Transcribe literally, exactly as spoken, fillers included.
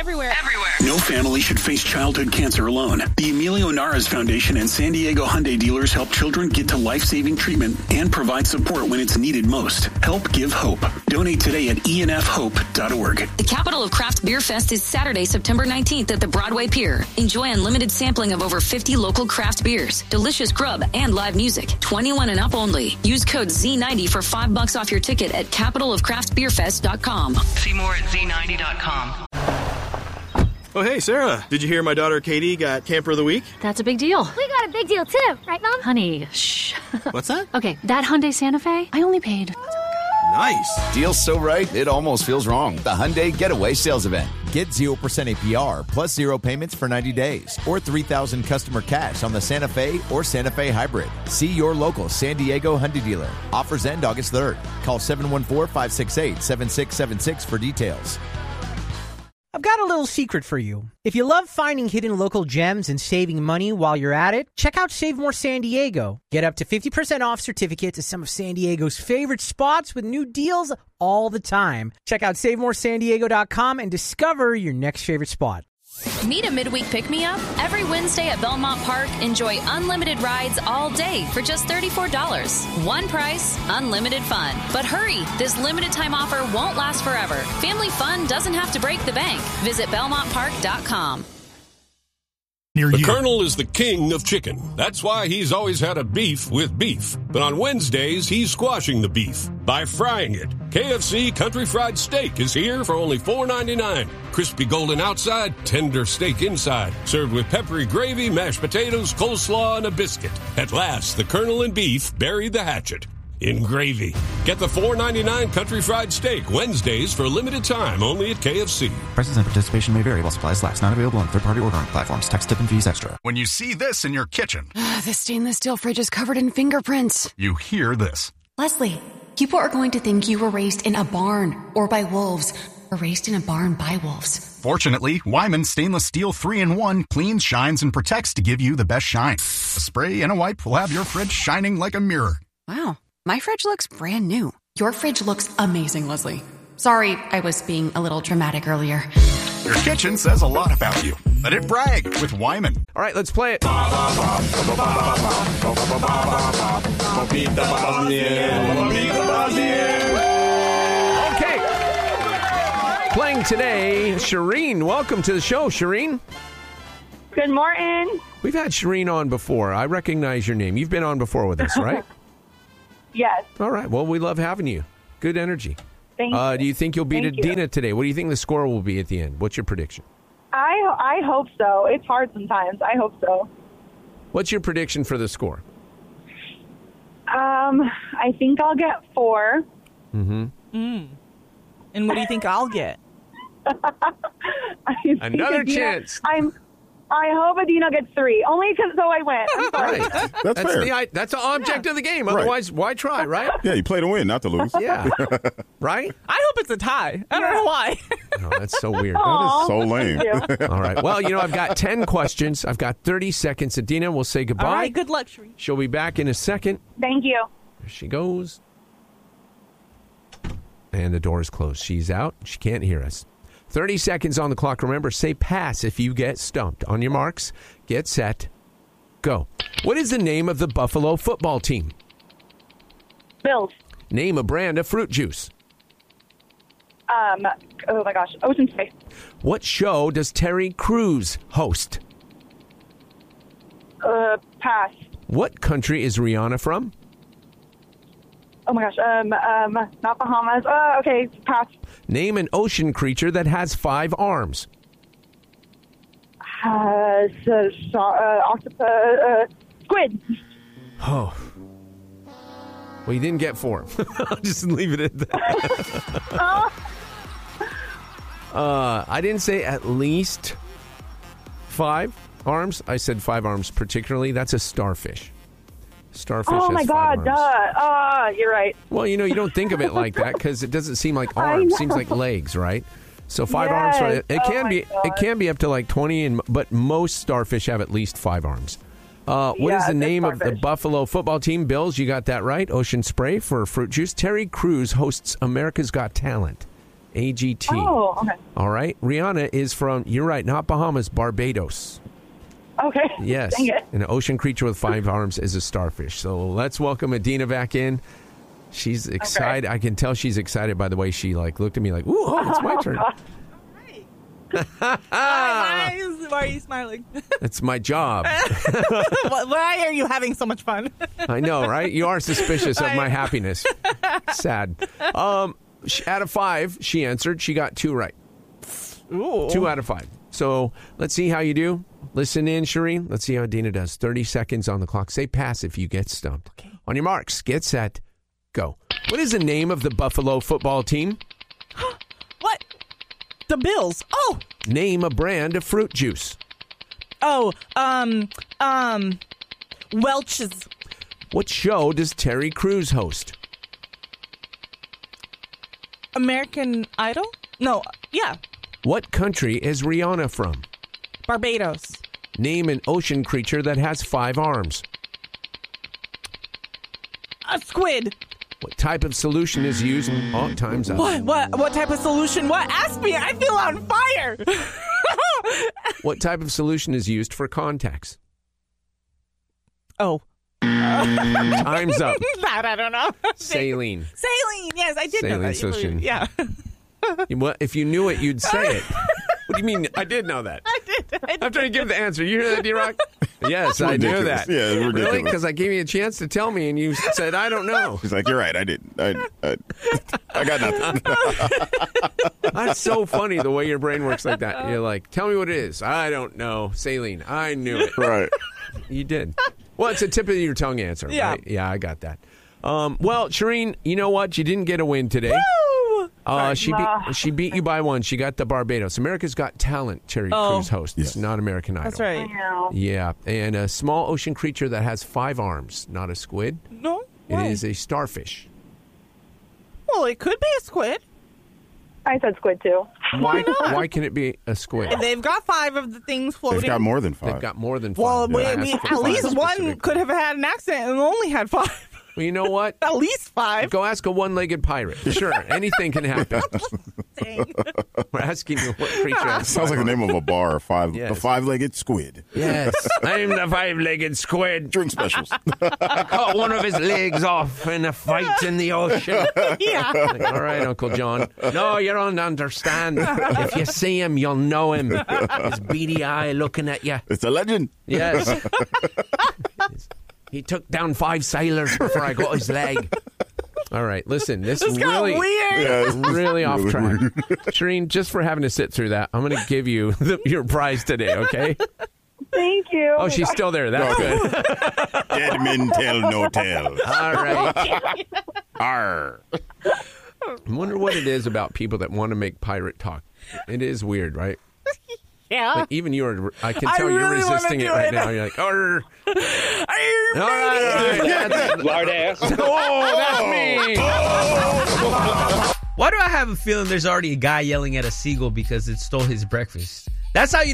everywhere. Everywhere. No family should face childhood cancer alone. The Emilio Naras Foundation and San Diego Hyundai dealers help children get to life-saving treatment and provide support when it's needed most. Help give hope. Donate today at E N F hope dot org. The Capital of Craft Beer Fest is Saturday, September nineteenth at the Broadway Pier. Enjoy unlimited sampling of over fifty local craft beers, delicious grub, and live music. twenty-one and up only. Use code Z ninety for five bucks off your ticket at capital of craft beer fest dot com. See more at Z ninety dot com. Oh, hey, Sarah. Did you hear my daughter Katie got Camper of the Week? That's a big deal. We got a big deal, too. Right, Mom? Honey, shh. What's that? Okay, that Hyundai Santa Fe, I only paid... Nice. Deal's so right, it almost feels wrong. The Hyundai Getaway Sales Event. Get zero percent A P R plus zero payments for ninety days or three thousand customer cash on the Santa Fe or Santa Fe Hybrid. See your local San Diego Hyundai dealer. Offers end August third. Call seven one four, five six eight, seven six seven six for details. I've got a little secret for you. If you love finding hidden local gems and saving money while you're at it, check out Save More San Diego. Get up to fifty percent off certificate to some of San Diego's favorite spots with new deals all the time. Check out save more san diego dot com and discover your next favorite spot. Need a midweek pick-me-up? Every Wednesday at Belmont Park, enjoy unlimited rides all day for just thirty-four dollars. One price, unlimited fun. But hurry, this limited time offer won't last forever. Family fun doesn't have to break the bank. Visit belmont park dot com. Near the you. Colonel is the king of chicken. That's why he's always had a beef with beef. But on Wednesdays, he's squashing the beef by frying it. K F C Country Fried Steak is here for only four ninety-nine. Crispy golden outside, tender steak inside. Served with peppery gravy, mashed potatoes, coleslaw, and a biscuit. At last, the Colonel and beef bury the hatchet in gravy. Get the four ninety-nine Country Fried Steak Wednesdays for a limited time only at K F C. Prices and participation may vary while supplies last. Not available on third-party ordering platforms. Tax, tip, and fees extra. When you see this in your kitchen, this stainless steel fridge is covered in fingerprints. You hear this. Leslie, people are going to think you were raised in a barn or by wolves, or raised in a barn by wolves. Fortunately, Wyman Stainless Steel three in one cleans, shines, and protects to give you the best shine. A spray and a wipe will have your fridge shining like a mirror. Wow. My fridge looks brand new. Your fridge looks amazing, Leslie. Sorry, I was being a little dramatic earlier. Your kitchen says a lot about you. Let it brag with Wyman. All right, let's play it. Okay. Playing today, Shireen. Welcome to the show, Shireen. Good morning. We've had Shireen on before. I recognize your name. You've been on before with us, right? Yes. All right. Well, we love having you. Good energy. Thank uh, you. Do you think you'll beat Thank Adina you. today? What do you think the score will be at the end? What's your prediction? I I hope so. It's hard sometimes. I hope so. What's your prediction for the score? Um, I think I'll get four. Mm-hmm. Mm. And what do you think I'll get? I think Another Adina, chance. I'm. I hope Adina gets three, only because so I win. I'm sorry. Right. That's, that's fair. The, that's the object Yeah. of the game. Right. Otherwise, why try, right? Yeah, you play to win, not to lose. Yeah. Right? I hope it's a tie. I don't know why. No, that's so weird. Aw, That is so lame. thank you. All right. Well, you know, I've got ten questions. I've got thirty seconds. Adina, we'll say goodbye. All right, good luck, Shireen. She'll be back in a second. Thank you. There she goes. And the door is closed. She's out. She can't hear us. thirty seconds on the clock. Remember, say pass if you get stumped. On your marks, get set, go. What is the name of the Buffalo football team? Bills. Name a brand of fruit juice. Um. Oh my gosh. Ocean Spray. What show does Terry Crews host? Uh. Pass. What country is Rihanna from? Oh my gosh. Um. Um. Not Bahamas. Uh. Okay. Pass. Name an ocean creature that has five arms. Uh. So, so, uh octopus. Uh. Squid. Oh. Well, you didn't get four. I'll just leave it at that. Oh. Uh, I didn't say at least five arms. I said five arms particularly. That's a starfish. Starfish Oh has my five God. arms. Duh. Ah. You're right. Well, you know, you don't think of it like that because it doesn't seem like I arms. know. It seems like legs, right? So five Yes. arms. It Oh can my be. God. It can be up to like twenty, and but most starfish have at least five arms. Uh, what Yeah, is the it's a name of the starfish. Buffalo football team? Bills, you got that right. Ocean Spray for fruit juice. Terry Crews hosts America's Got Talent. A G T. Oh, okay. All right. Rihanna is from, you're right, not Bahamas, Barbados. Okay. Yes. Dang it. An ocean creature with five arms is a starfish. So let's welcome Adina back in. She's excited. Okay. I can tell she's excited by the way she like looked at me like, ooh, oh, it's my turn. why, why, is, why are you smiling? It's my job. Why are you having so much fun? I know, right? You are suspicious of my happiness. Sad. Um, out of five, she answered. She got two right. Ooh. Two out of five. So let's see how you do. Listen in, Shireen. Let's see how Dina does. thirty seconds on the clock. Say pass if you get stumped. Okay. On your marks, get set, go. What is the name of the Buffalo football team? What? The Bills. Oh. Name a brand of fruit juice. Oh, um, um, Welch's. What show does Terry Crews host? American Idol? No, yeah. What country is Rihanna from? Barbados. Name an ocean creature that has five arms. A squid. What type of solution is used? Oh, time's up. What? What? What type of solution? What? Ask me. I feel on fire. What type of solution is used for contacts? Oh. Time's up. That I don't know. Saline. Saline. Yes, I did Saline know that. solution. Yeah. Well, if you knew it, you'd say it. What do you mean? I did know that. I did. I did. I'm trying to give the answer. You hear that, D-Rock? Yes, I knew that. Yeah, it's ridiculous. Really? Because I gave you a chance to tell me, and you said, I don't know. He's like, you're right. I didn't. I, I, I got nothing. That's so funny, the way your brain works like that. You're like, tell me what it is. I don't know. Saline. I knew it. Right. You did. Well, it's a tip of your tongue answer, Yeah. right? Yeah, I got that. Um, well, Shireen, you know what? You didn't get a win today. Woo! Uh, she beat she beat you by one. She got the Barbados. America's Got Talent, Terry Oh. Crews hosts, Yes. not American Idol. That's right. Yeah, and a small ocean creature that has five arms, not a squid. No. It Why? is a starfish. Well, it could be a squid. I said squid too. Why? not? Why can it be a squid? And they've got five of the things floating. They've got more than five. They've got more than five. Well, Yeah, we, I we, asked for at five least one specifically. could have had an accident and only had five. Well, you know what? At least five. Go ask a one-legged pirate. Sure, anything can happen. Dang. We're asking you what creature has Sounds like the name of a bar. Five, Yes. a five-legged squid. Yes, I'm the five-legged squid. Drink specials. I cut one of his legs off in a fight in the ocean. Yeah. Like, all right, Uncle John. No, you don't understand. If you see him, you'll know him. His beady eye looking at you. It's a legend. Yes. He took down five sailors before I got his leg. All right, listen, this, This got really, weird. Yeah, it's really off really track. weird. Shireen, just for having to sit through that, I'm going to give you the, your prize today, okay? Thank you. Oh, she's still there. That's good. Dead men tell no tale. All right. Arr. I wonder what it is about people that want to make pirate talk. It is weird, right? Yeah. Like even you're, I can I tell you're really wanna resisting it do right it. now. You're like, "Arr." Are you All right, all right. That's, Lard ass. oh, that's me. Why do I have a feeling there's already a guy yelling at a seagull because it stole his breakfast? That's how you